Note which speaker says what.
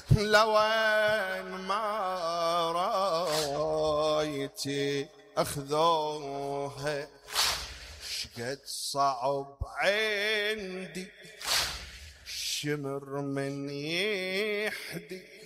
Speaker 1: لوين ما رايتي أخذوها، شقد صعب عندي شمر من يحدي